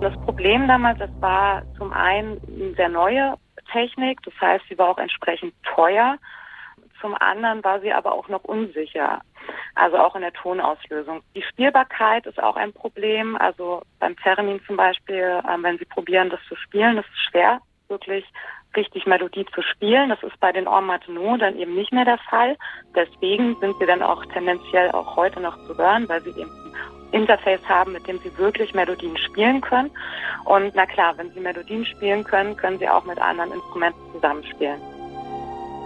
Das Problem damals, das war zum einen eine sehr neue Technik, das heißt, sie war auch entsprechend teuer. Zum anderen war sie aber auch noch unsicher, also auch in der Tonauslösung. Die Spielbarkeit ist auch ein Problem, also beim Theremin zum Beispiel, wenn Sie probieren, das zu spielen, ist es schwer, wirklich richtig Melodie zu spielen. Das ist bei den En Matelots dann eben nicht mehr der Fall. Deswegen sind sie dann auch tendenziell auch heute noch zu hören, weil sie eben ein Interface haben, mit dem sie wirklich Melodien spielen können. Und na klar, wenn sie Melodien spielen können, können sie auch mit anderen Instrumenten zusammenspielen.